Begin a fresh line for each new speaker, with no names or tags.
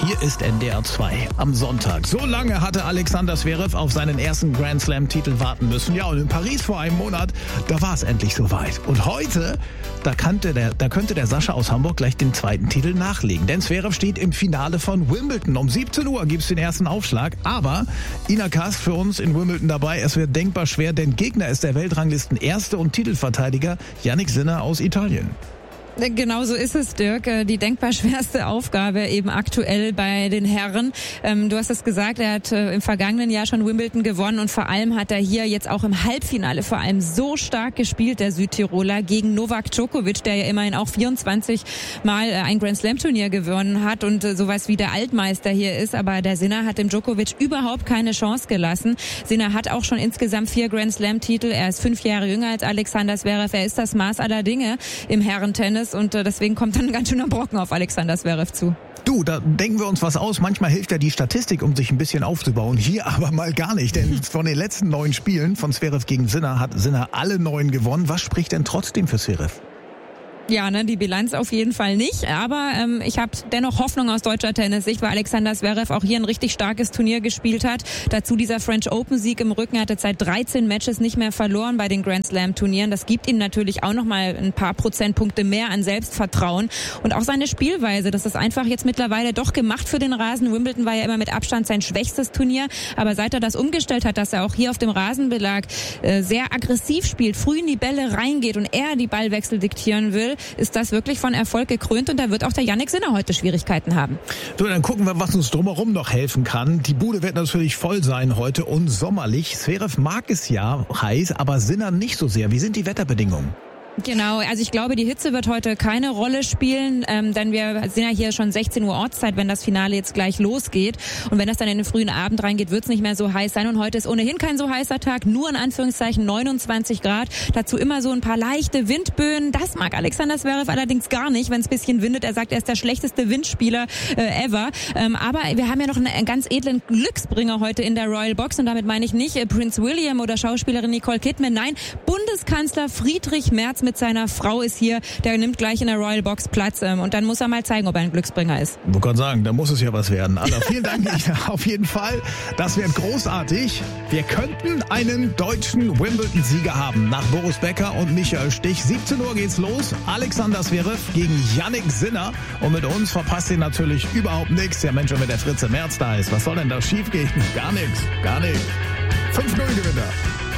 Hier ist NDR 2 am Sonntag. So lange hatte Alexander Zverev auf seinen ersten Grand Slam-Titel warten müssen. Ja, und in Paris vor einem Monat, da war es endlich soweit. Und heute, da könnte der Sascha aus Hamburg gleich den zweiten Titel nachlegen. Denn Zverev steht im Finale von Wimbledon. Um 17 Uhr gibt's den ersten Aufschlag. Aber Ina Kast für uns in Wimbledon dabei. Es wird denkbar schwer, denn Gegner ist der Weltranglisten Erste und Titelverteidiger Jannik Sinner aus Italien.
Genau so ist es, Dirk. Die denkbar schwerste Aufgabe eben aktuell bei den Herren. Du hast es gesagt, er hat im vergangenen Jahr schon Wimbledon gewonnen und vor allem hat er hier jetzt auch im Halbfinale vor allem so stark gespielt, der Südtiroler, gegen Novak Djokovic, der ja immerhin auch 24 Mal ein Grand Slam Turnier gewonnen hat und sowas wie der Altmeister hier ist. Aber der Sinner hat dem Djokovic überhaupt keine Chance gelassen. Sinner hat auch schon insgesamt 4 Grand Slam Titel. Er ist 5 Jahre jünger als Alexander Zverev. Er ist das Maß aller Dinge im Herrentennis. Und deswegen kommt dann ein ganz schöner Brocken auf Alexander Zverev zu.
Du, da denken wir uns was aus. Manchmal hilft ja die Statistik, um sich ein bisschen aufzubauen. Hier aber mal gar nicht. Denn von den letzten 9 Spielen von Zverev gegen Sinner hat Sinner alle 9 gewonnen. Was spricht denn trotzdem für Zverev?
Ja, die Bilanz auf jeden Fall nicht, aber ich habe dennoch Hoffnung aus deutscher Tennissicht, weil Alexander Zverev auch hier ein richtig starkes Turnier gespielt hat. Dazu dieser French Open Sieg im Rücken, er hatte seit 13 Matches nicht mehr verloren bei den Grand Slam Turnieren. Das gibt ihm natürlich auch nochmal ein paar Prozentpunkte mehr an Selbstvertrauen und auch seine Spielweise, das ist einfach jetzt mittlerweile doch gemacht für den Rasen. Wimbledon war ja immer mit Abstand sein schwächstes Turnier, aber seit er das umgestellt hat, dass er auch hier auf dem Rasenbelag sehr aggressiv spielt, früh in die Bälle reingeht und er die Ballwechsel diktieren will, ist das wirklich von Erfolg gekrönt und da wird auch der Jannik Sinner heute Schwierigkeiten haben.
So, dann gucken wir, was uns drumherum noch helfen kann. Die Bude wird natürlich voll sein heute und sommerlich. Zverev mag es ja heiß, aber Sinner nicht so sehr. Wie sind die Wetterbedingungen?
Genau, also ich glaube, die Hitze wird heute keine Rolle spielen, denn wir sind ja hier schon 16 Uhr Ortszeit, wenn das Finale jetzt gleich losgeht. Und wenn das dann in den frühen Abend reingeht, wird es nicht mehr so heiß sein. Und heute ist ohnehin kein so heißer Tag, nur in Anführungszeichen 29 Grad. Dazu immer so ein paar leichte Windböen. Das mag Alexander Zverev allerdings gar nicht, wenn es ein bisschen windet. Er sagt, er ist der schlechteste Windspieler ever. Aber wir haben ja noch einen ganz edlen Glücksbringer heute in der Royal Box. Und damit meine ich nicht Prince William oder Schauspielerin Nicole Kidman. Nein, Bundeskanzler Friedrich Merz mit seiner Frau ist hier, der nimmt gleich in der Royal Box Platz und dann muss er mal zeigen, ob er ein Glücksbringer ist.
Ich kann sagen, da muss es ja was werden. Anna, vielen Dank. Auf jeden Fall, das wird großartig. Wir könnten einen deutschen Wimbledon-Sieger haben nach Boris Becker und Michael Stich. 17 Uhr geht's los. Alexander Zverev gegen Jannik Sinner und mit uns verpasst ihr natürlich überhaupt nichts. Der Mensch, wenn der Fritze Merz da ist. Was soll denn da schief gehen? Gar nichts. 5-0 gewinnt er.